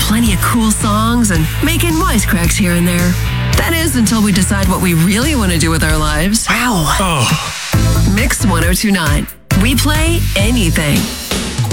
plenty of cool songs and making wisecracks here and there. That is until we decide what we really want to do with our lives. Wow. Mix 1029. We play anything.